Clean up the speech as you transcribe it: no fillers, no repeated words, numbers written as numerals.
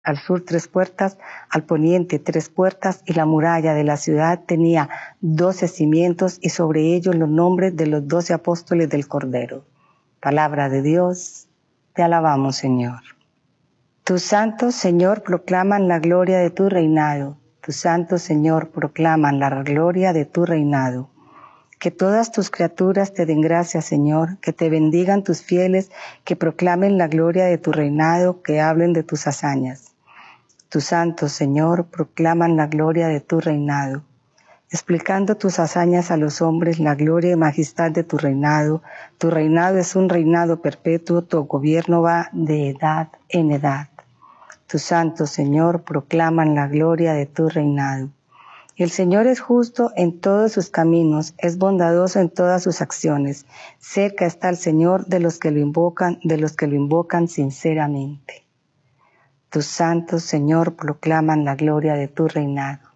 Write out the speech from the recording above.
Al sur 3 puertas, al poniente 3 puertas, y la muralla de la ciudad tenía 12 cimientos, y sobre ellos los nombres de los 12 apóstoles del Cordero. Palabra de Dios, te alabamos, Señor. Tus santos, Señor, proclaman la gloria de tu reinado. Tus santos, Señor, proclaman la gloria de tu reinado. Que todas tus criaturas te den gracias, Señor, que te bendigan tus fieles, que proclamen la gloria de tu reinado, que hablen de tus hazañas. Tus santos, Señor, proclaman la gloria de tu reinado, explicando tus hazañas a los hombres, la gloria y majestad de tu reinado. Tu reinado es un reinado perpetuo, tu gobierno va de edad en edad. Tus santos, Señor, proclaman la gloria de tu reinado. El Señor es justo en todos sus caminos, es bondadoso en todas sus acciones. Cerca está el Señor de los que lo invocan sinceramente. Tus santos, Señor, proclaman la gloria de tu reinado.